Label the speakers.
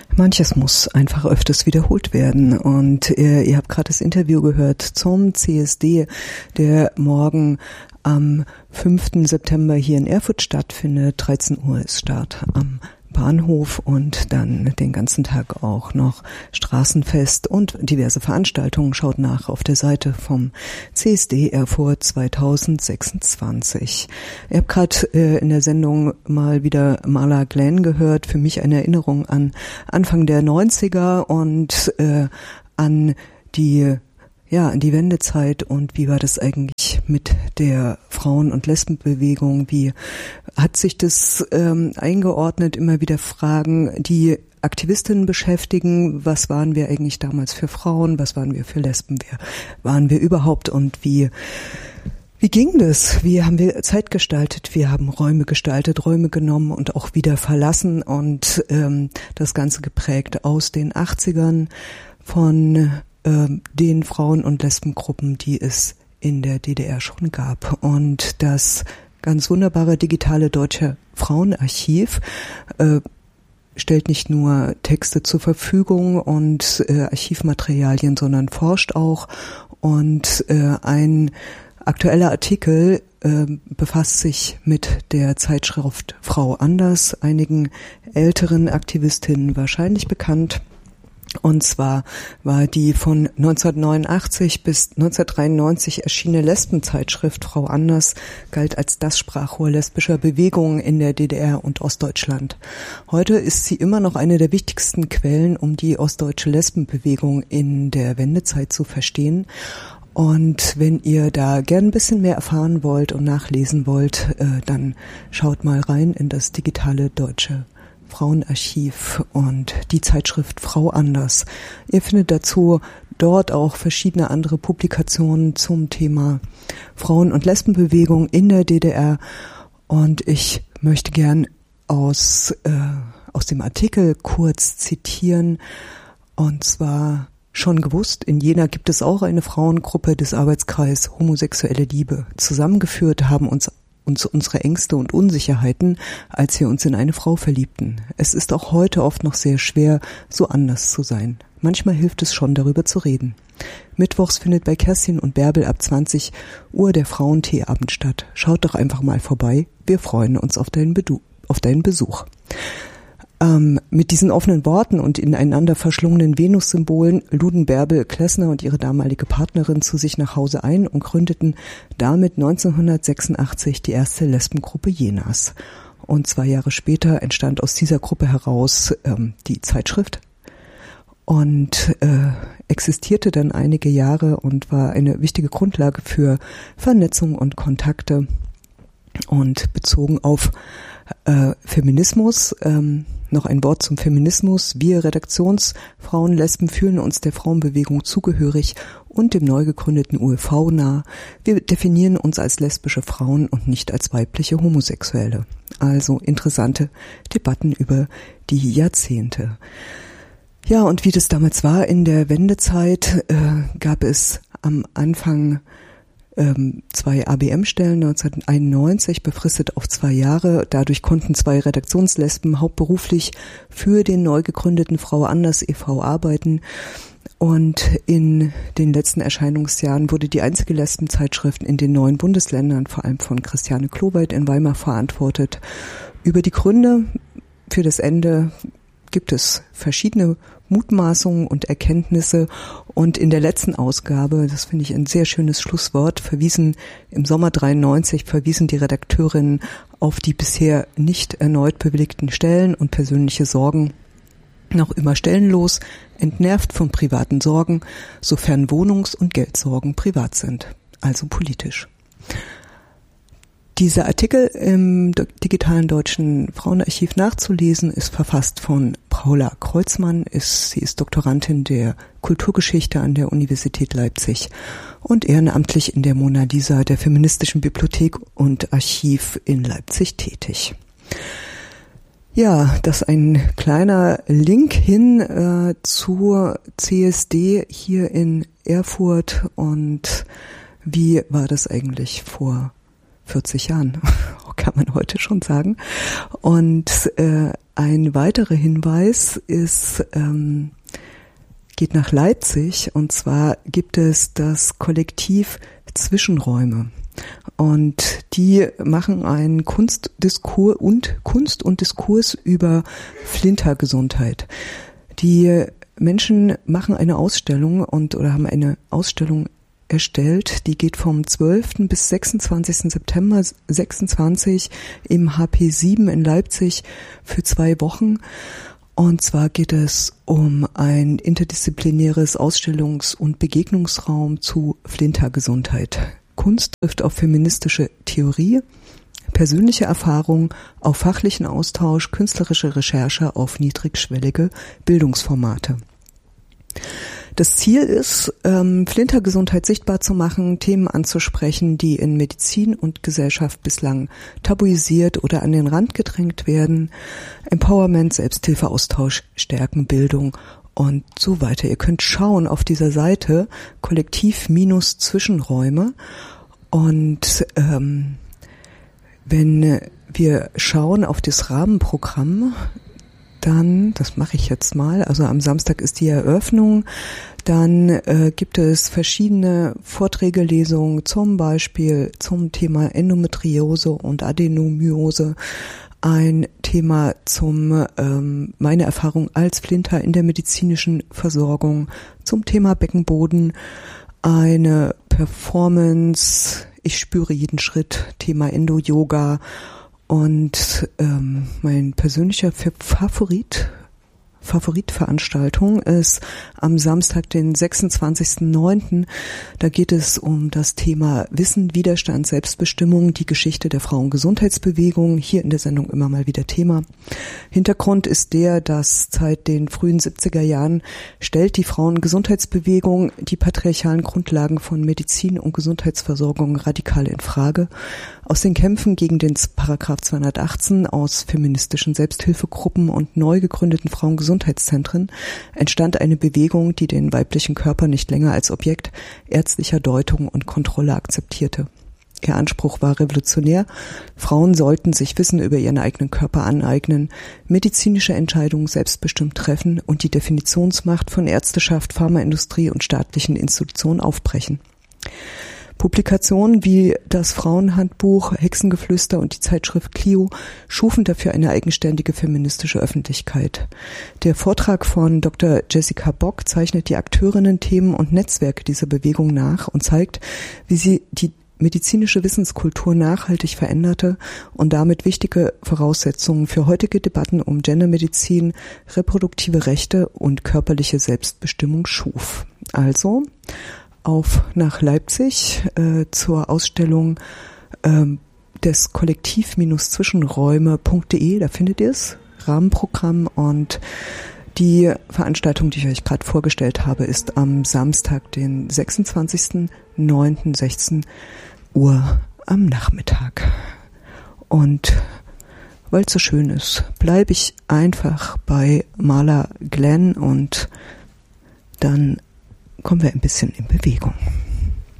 Speaker 1: Manches muss einfach öfters wiederholt werden. Und ihr habt gerade das Interview gehört zum CSD, der morgen am 5. September hier in Erfurt stattfindet. 13 Uhr ist Start am Bahnhof und dann den ganzen Tag auch noch Straßenfest und diverse Veranstaltungen. Schaut nach auf der Seite vom CSD Erfurt 2026. Ihr habt gerade in der Sendung mal wieder Marla Glenn gehört. Für mich eine Erinnerung an Anfang der 90er und an die Wendezeit und wie war das eigentlich mit der Frauen- und Lesbenbewegung? Wie hat sich das eingeordnet? Immer wieder Fragen, die Aktivistinnen beschäftigen. Was waren wir eigentlich damals für Frauen? Was waren wir für Lesben? Wer waren wir überhaupt? Und wie ging das? Wie haben wir Zeit gestaltet? Wir haben Räume gestaltet, Räume genommen und auch wieder verlassen und das Ganze geprägt aus den 80ern von den Frauen- und Lesbengruppen, die es in der DDR schon gab. Und das ganz wunderbare digitale Deutsche Frauenarchiv stellt nicht nur Texte zur Verfügung und Archivmaterialien, sondern forscht auch. Und ein aktueller Artikel befasst sich mit der Zeitschrift Frau Anders, einigen älteren Aktivistinnen wahrscheinlich bekannt. Und zwar war die von 1989 bis 1993 erschienene Lesbenzeitschrift Frau Anders galt als das Sprachrohr lesbischer Bewegungen in der DDR und Ostdeutschland. Heute ist sie immer noch eine der wichtigsten Quellen, um die ostdeutsche Lesbenbewegung in der Wendezeit zu verstehen. Und wenn ihr da gern ein bisschen mehr erfahren wollt und nachlesen wollt, dann schaut mal rein in das digitale Deutsche Frauenarchiv und die Zeitschrift Frau Anders. Ihr findet dazu dort auch verschiedene andere Publikationen zum Thema Frauen- und Lesbenbewegung in der DDR. Und ich möchte gern aus dem Artikel kurz zitieren. Und zwar: Schon gewusst, in Jena gibt es auch eine Frauengruppe des Arbeitskreises Homosexuelle Liebe. Zusammengeführt haben uns unsere Ängste und Unsicherheiten, als wir uns in eine Frau verliebten. Es ist auch heute oft noch sehr schwer, so anders zu sein. Manchmal hilft es schon, darüber zu reden. Mittwochs findet bei Kerstin und Bärbel ab 20 Uhr der Frauenteeabend statt. Schaut doch einfach mal vorbei. Wir freuen uns auf deinen Besuch. Mit diesen offenen Worten und ineinander verschlungenen Venussymbolen luden Bärbel Klessner und ihre damalige Partnerin zu sich nach Hause ein und gründeten damit 1986 die erste Lesbengruppe Jenas. Und 2 Jahre später entstand aus dieser Gruppe heraus die Zeitschrift und existierte dann einige Jahre und war eine wichtige Grundlage für Vernetzung und Kontakte. Und bezogen auf Feminismus, noch ein Wort zum Feminismus. Wir Redaktionsfrauen Lesben fühlen uns der Frauenbewegung zugehörig und dem neu gegründeten UEV nah. Wir definieren uns als lesbische Frauen und nicht als weibliche Homosexuelle. Also interessante Debatten über die Jahrzehnte. Ja, und wie das damals war in der Wendezeit, gab es am Anfang 2 ABM-Stellen 1991, befristet auf 2 Jahre. Dadurch konnten 2 Redaktionslesben hauptberuflich für den neu gegründeten Frau Anders e.V. arbeiten. Und in den letzten Erscheinungsjahren wurde die einzige Lesbenzeitschrift in den 9 Bundesländern, vor allem von Christiane Kloweit in Weimar, verantwortet. Über die Gründe für das Ende gibt es verschiedene Mutmaßungen und Erkenntnisse, und in der letzten Ausgabe, das finde ich ein sehr schönes Schlusswort, im Sommer 93 verwiesen die Redakteurinnen auf die bisher nicht erneut bewilligten Stellen und persönliche Sorgen, noch immer stellenlos, entnervt von privaten Sorgen, sofern Wohnungs- und Geldsorgen privat sind, also politisch. Dieser Artikel im digitalen Deutschen Frauenarchiv nachzulesen ist verfasst von Paula Kreuzmann. Sie ist Doktorandin der Kulturgeschichte an der Universität Leipzig und ehrenamtlich in der Mona Lisa der Feministischen Bibliothek und Archiv in Leipzig tätig. Ja, das ist ein kleiner Link hin zur CSD hier in Erfurt. Und wie war das eigentlich vor 40 Jahren? kann man heute schon sagen. Und ein weiterer Hinweis ist, geht nach Leipzig, und zwar gibt es das Kollektiv Zwischenräume. Und die machen einen Kunst und Diskurs über Flintergesundheit. Die Menschen machen eine Ausstellung oder haben eine Ausstellung erstellt, die geht vom 12. bis 26. September 26 im HP7 in Leipzig für 2 Wochen. Und zwar geht es um ein interdisziplinäres Ausstellungs- und Begegnungsraum zu Flintergesundheit. Kunst trifft auf feministische Theorie, persönliche Erfahrung, auf fachlichen Austausch, künstlerische Recherche auf niedrigschwellige Bildungsformate. Das Ziel ist, Flintergesundheit sichtbar zu machen, Themen anzusprechen, die in Medizin und Gesellschaft bislang tabuisiert oder an den Rand gedrängt werden. Empowerment, Selbsthilfeaustausch, Stärken, Bildung und so weiter. Ihr könnt schauen auf dieser Seite Kollektiv-Zwischenräume. Und wenn wir schauen auf das Rahmenprogramm, dann, das mache ich jetzt mal, also am Samstag ist die Eröffnung, dann gibt es verschiedene Vorträge, Lesungen, zum Beispiel zum Thema Endometriose und Adenomyose, ein Thema zum meine Erfahrung als Flinter in der medizinischen Versorgung, zum Thema Beckenboden, eine Performance, ich spüre jeden Schritt, Thema Endo-Yoga. Und mein persönlicher Favoritveranstaltung ist am Samstag, den 26.09. Da geht es um das Thema Wissen, Widerstand, Selbstbestimmung, die Geschichte der Frauengesundheitsbewegung. Hier in der Sendung immer mal wieder Thema. Hintergrund ist der, dass seit den frühen 70er Jahren stellt die Frauengesundheitsbewegung die patriarchalen Grundlagen von Medizin und Gesundheitsversorgung radikal in Frage. Aus den Kämpfen gegen den Paragraph 218 aus feministischen Selbsthilfegruppen und neu gegründeten Frauengesundheitszentren entstand eine Bewegung, die den weiblichen Körper nicht länger als Objekt ärztlicher Deutung und Kontrolle akzeptierte. Ihr Anspruch war revolutionär. Frauen sollten sich Wissen über ihren eigenen Körper aneignen, medizinische Entscheidungen selbstbestimmt treffen und die Definitionsmacht von Ärzteschaft, Pharmaindustrie und staatlichen Institutionen aufbrechen. Publikationen wie das Frauenhandbuch, Hexengeflüster und die Zeitschrift Clio schufen dafür eine eigenständige feministische Öffentlichkeit. Der Vortrag von Dr. Jessica Bock zeichnet die Akteurinnen, Themen und Netzwerke dieser Bewegung nach und zeigt, wie sie die medizinische Wissenskultur nachhaltig veränderte und damit wichtige Voraussetzungen für heutige Debatten um Gendermedizin, reproduktive Rechte und körperliche Selbstbestimmung schuf. Also auf nach Leipzig zur Ausstellung des Kollektiv-Zwischenräume.de, da findet ihr es, Rahmenprogramm, und die Veranstaltung, die ich euch gerade vorgestellt habe, ist am Samstag, den 26.09. 16 Uhr am Nachmittag. Und weil es so schön ist, bleibe ich einfach bei Marla Glenn und dann kommen wir ein bisschen in Bewegung.